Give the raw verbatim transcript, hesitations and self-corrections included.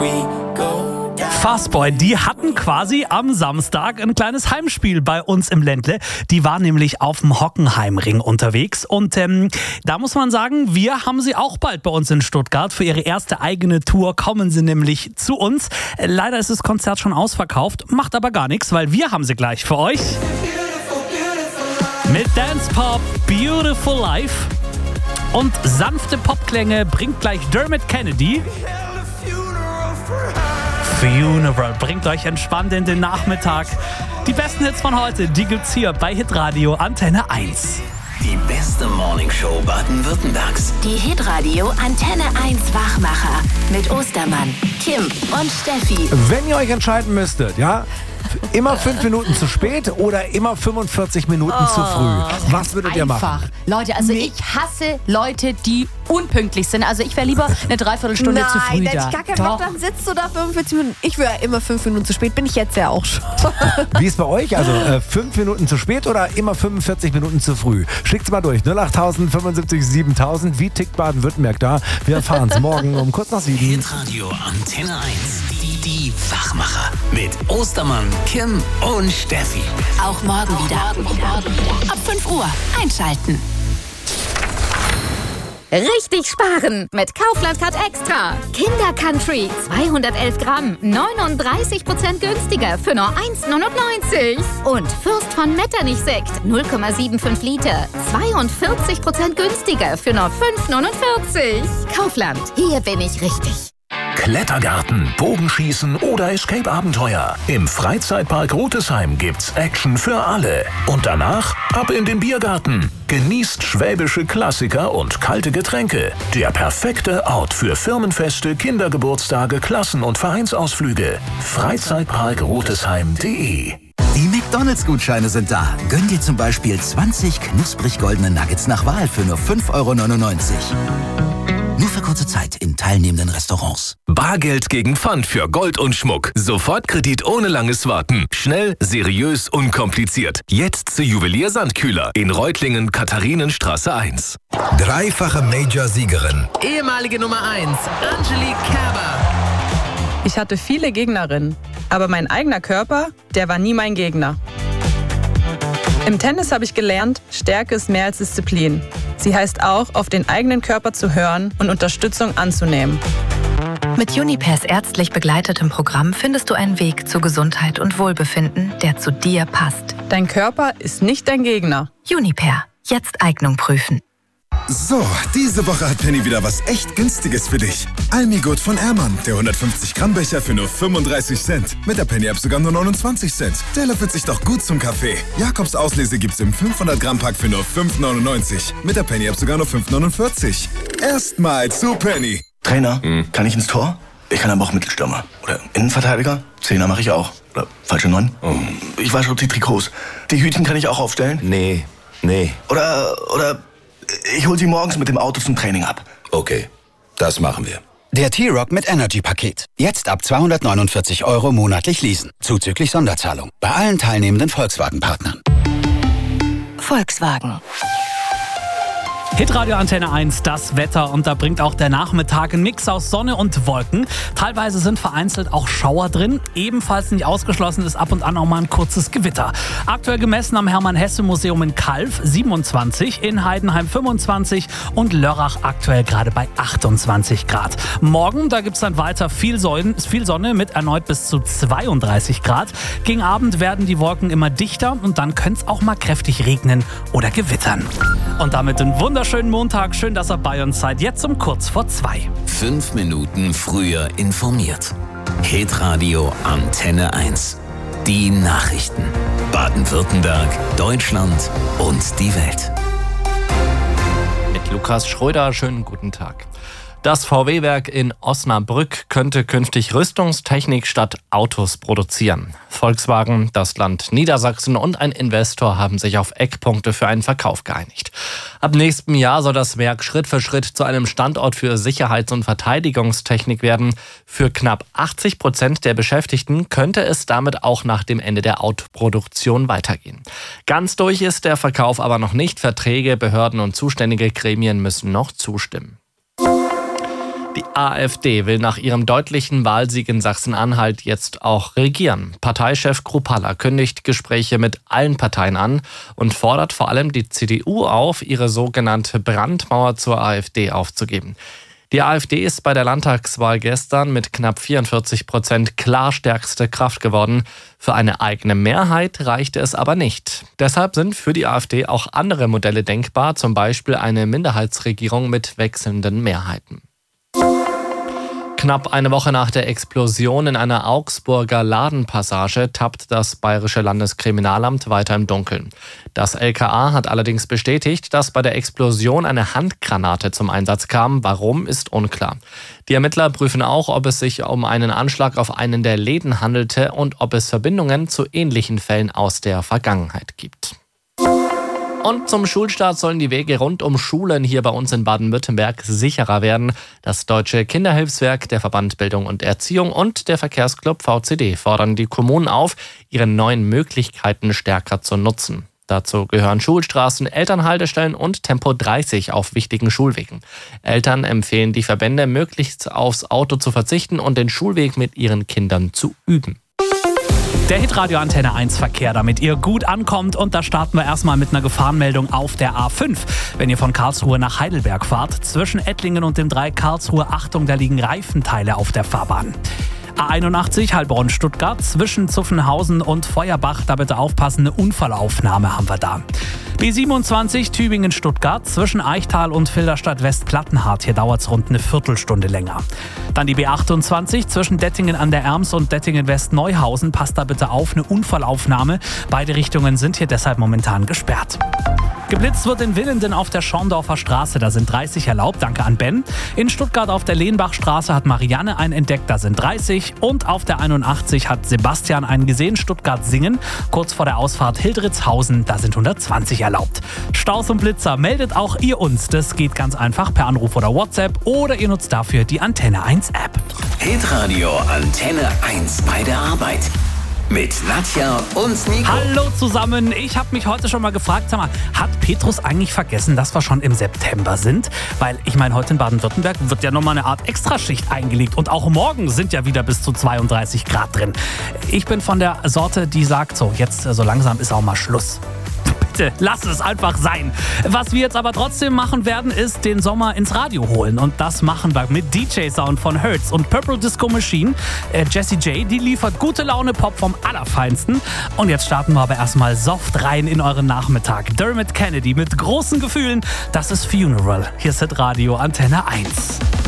Fastboy, die hatten quasi am Samstag ein kleines Heimspiel bei uns im Ländle. Die waren nämlich auf dem Hockenheimring unterwegs und ähm, da muss man sagen, wir haben sie auch bald bei uns in Stuttgart. Für ihre erste eigene Tour kommen sie nämlich zu uns. Leider ist das Konzert schon ausverkauft, macht aber gar nichts, weil wir haben sie gleich für euch. Mit Dance Pop Beautiful Life und sanfte Popklänge bringt gleich Dermot Kennedy. Funeral bringt euch entspannt in den Nachmittag. Die besten Hits von heute, die gibt's hier bei Hitradio Antenne eins. Die beste Morningshow Baden-Württembergs. Die Hitradio Antenne eins Wachmacher mit Ostermann, Kim und Steffi. Wenn ihr euch entscheiden müsstet, ja, immer fünf Minuten zu spät oder immer fünfundvierzig Minuten oh, zu früh, was würdet ihr machen? Einfach. Leute, also nee. ich hasse Leute, die unpünktlich sind. Also ich wäre lieber eine Dreiviertelstunde Nein, zu früh da. da. Ich gar keinen Bock, dann sitzt du da fünfundvierzig Minuten. Ich wäre immer fünf Minuten zu spät, bin ich jetzt ja auch schon. Wie ist bei euch? Also äh, fünf Minuten zu spät oder immer fünfundvierzig Minuten zu früh? Schickt's mal durch. null acht fünfundsiebzig siebentausend. Wie tickt Baden-Württemberg da? Wir erfahren es morgen um kurz nach sieben. Hitradio Antenne eins. Die, die Wachmacher. Mit Ostermann, Kim und Steffi. Auch morgen wieder. Ab fünf Uhr einschalten. Richtig sparen mit Kaufland Card Extra. Kinder Country zweihundertelf Gramm, neununddreißig Prozent günstiger für nur eins neunundneunzig. Und Fürst von Metternich Sekt null Komma fünfundsiebzig Liter, zweiundvierzig Prozent günstiger für nur fünf neunundvierzig. Kaufland, hier bin ich richtig. Klettergarten, Bogenschießen oder Escape-Abenteuer. Im Freizeitpark Rotesheim gibt's Action für alle. Und danach ab in den Biergarten. Genießt schwäbische Klassiker und kalte Getränke. Der perfekte Ort für Firmenfeste, Kindergeburtstage, Klassen- und Vereinsausflüge. Freizeitpark Rotesheim punkt de. Die McDonalds-Gutscheine sind da. Gönn dir zum Beispiel zwanzig knusprig goldene Nuggets nach Wahl für nur fünf Euro neunundneunzig. Nur für kurze Zeit in teilnehmenden Restaurants. Bargeld gegen Pfand für Gold und Schmuck. Sofortkredit ohne langes Warten. Schnell, seriös, unkompliziert. Jetzt zu Juwelier Sandkühler in Reutlingen, Katharinenstraße eins. Dreifache Major-Siegerin. Ehemalige Nummer eins, Angelique Kerber. Ich hatte viele Gegnerinnen, aber mein eigener Körper, der war nie mein Gegner. Im Tennis habe ich gelernt, Stärke ist mehr als Disziplin. Sie heißt auch, auf den eigenen Körper zu hören und Unterstützung anzunehmen. Mit Junipers ärztlich begleitetem Programm findest du einen Weg zu Gesundheit und Wohlbefinden, der zu dir passt. Dein Körper ist nicht dein Gegner. Juniper. Jetzt Eignung prüfen. So, diese Woche hat Penny wieder was echt Günstiges für dich. Almigut von Ehrmann, der hundertfünfzig Gramm Becher für nur fünfunddreißig Cent. Mit der Penny-App sogar nur neunundzwanzig Cent. Der löffelt sich doch gut zum Kaffee. Jakobs Auslese gibt's im fünfhundert Gramm Pack für nur fünf neunundneunzig. Mit der Penny-App sogar nur fünf neunundvierzig. Erstmal zu Penny. Trainer, hm. kann ich ins Tor? Ich kann aber auch Mittelstürmer. Oder Innenverteidiger? Zehner mache ich auch. Oder falsche Neun? Oh. Ich wasche die Trikots. Die Hütchen kann ich auch aufstellen? Nee, nee. Oder, oder... Ich hol sie morgens mit dem Auto zum Training ab. Okay, das machen wir. Der T-Rock mit Energy-Paket. Jetzt ab zweihundertneunundvierzig Euro monatlich leasen. Zuzüglich Sonderzahlung. Bei allen teilnehmenden Volkswagen-Partnern. Volkswagen. Hitradio Antenne eins, das Wetter, und da bringt auch der Nachmittag einen Mix aus Sonne und Wolken. Teilweise sind vereinzelt auch Schauer drin. Ebenfalls nicht ausgeschlossen ist ab und an auch mal ein kurzes Gewitter. Aktuell gemessen am Hermann-Hesse-Museum in Calw siebenundzwanzig, in Heidenheim fünfundzwanzig und Lörrach aktuell gerade bei achtundzwanzig Grad. Morgen, da gibt es dann weiter viel Sonne, viel Sonne mit erneut bis zu zweiunddreißig Grad. Gegen Abend werden die Wolken immer dichter und dann könnte es auch mal kräftig regnen oder gewittern. Und damit ein wunderschönen Montag. Schön, dass ihr bei uns seid. Jetzt um kurz vor zwei. Fünf Minuten früher informiert. Hitradio Antenne eins. Die Nachrichten. Baden-Württemberg, Deutschland und die Welt. Mit Lukas Schröder, schönen guten Tag. Das V W-Werk in Osnabrück könnte künftig Rüstungstechnik statt Autos produzieren. Volkswagen, das Land Niedersachsen und ein Investor haben sich auf Eckpunkte für einen Verkauf geeinigt. Ab nächstem Jahr soll das Werk Schritt für Schritt zu einem Standort für Sicherheits- und Verteidigungstechnik werden. Für knapp achtzig Prozent der Beschäftigten könnte es damit auch nach dem Ende der Autoproduktion weitergehen. Ganz durch ist der Verkauf aber noch nicht. Verträge, Behörden und zuständige Gremien müssen noch zustimmen. Die AfD will nach ihrem deutlichen Wahlsieg in Sachsen-Anhalt jetzt auch regieren. Parteichef Kruppalla kündigt Gespräche mit allen Parteien an und fordert vor allem die C D U auf, ihre sogenannte Brandmauer zur AfD aufzugeben. Die AfD ist bei der Landtagswahl gestern mit knapp vierundvierzig Prozent klar stärkste Kraft geworden. Für eine eigene Mehrheit reichte es aber nicht. Deshalb sind für die AfD auch andere Modelle denkbar, zum Beispiel eine Minderheitsregierung mit wechselnden Mehrheiten. Knapp eine Woche nach der Explosion in einer Augsburger Ladenpassage tappt das Bayerische Landeskriminalamt weiter im Dunkeln. Das L K A hat allerdings bestätigt, dass bei der Explosion eine Handgranate zum Einsatz kam. Warum, ist unklar. Die Ermittler prüfen auch, ob es sich um einen Anschlag auf einen der Läden handelte und ob es Verbindungen zu ähnlichen Fällen aus der Vergangenheit gibt. Und zum Schulstart sollen die Wege rund um Schulen hier bei uns in Baden-Württemberg sicherer werden. Das Deutsche Kinderhilfswerk, der Verband Bildung und Erziehung und der Verkehrsclub V C D fordern die Kommunen auf, ihre neuen Möglichkeiten stärker zu nutzen. Dazu gehören Schulstraßen, Elternhaltestellen und Tempo dreißig auf wichtigen Schulwegen. Eltern empfehlen die Verbände, möglichst aufs Auto zu verzichten und den Schulweg mit ihren Kindern zu üben. Der Hitradio Antenne eins Verkehr, damit ihr gut ankommt. Und da starten wir erstmal mit einer Gefahrenmeldung auf der A fünf. Wenn ihr von Karlsruhe nach Heidelberg fahrt, zwischen Ettlingen und dem Dreieck Karlsruhe, Achtung, da liegen Reifenteile auf der Fahrbahn. A einundachtzig Heilbronn-Stuttgart, zwischen Zuffenhausen und Feuerbach, da bitte aufpassen, eine Unfallaufnahme haben wir da. B siebenundzwanzig Tübingen-Stuttgart, zwischen Eichtal und Filderstadt-West-Plattenhardt, hier dauert es rund eine Viertelstunde länger. Dann die B achtundzwanzig zwischen Dettingen an der Erms und Dettingen-West-Neuhausen, passt da bitte auf, eine Unfallaufnahme. Beide Richtungen sind hier deshalb momentan gesperrt. Geblitzt wird in Willenden auf der Schorndorfer Straße, da sind dreißig erlaubt, danke an Ben. In Stuttgart auf der Lehnbachstraße hat Marianne einen entdeckt, da sind dreißig. Und auf der einundachtzig hat Sebastian einen gesehen, Stuttgart-Singen. Kurz vor der Ausfahrt Hildritzhausen, da sind hundertzwanzig erlaubt. Staus und Blitzer, meldet auch ihr uns. Das geht ganz einfach per Anruf oder WhatsApp oder ihr nutzt dafür die Antenne eins App. Hitradio Antenne eins bei der Arbeit. Mit Nadja und Nico. Hallo zusammen. Ich habe mich heute schon mal gefragt, sag mal, hat Petrus eigentlich vergessen, dass wir schon im September sind? Weil ich meine, heute in Baden-Württemberg wird ja nochmal eine Art Extraschicht eingelegt. Und auch morgen sind ja wieder bis zu zweiunddreißig Grad drin. Ich bin von der Sorte, die sagt so, jetzt so langsam ist auch mal Schluss. Bitte, lass es einfach sein. Was wir jetzt aber trotzdem machen werden, ist den Sommer ins Radio holen. Und das machen wir mit D J-Sound von Hertz und Purple Disco Machine. Äh, Jessie J, die liefert gute Laune Pop vom Allerfeinsten. Und jetzt starten wir aber erstmal soft rein in euren Nachmittag. Dermot Kennedy mit großen Gefühlen. Das ist Funeral. Hier ist Hitradio Antenne eins.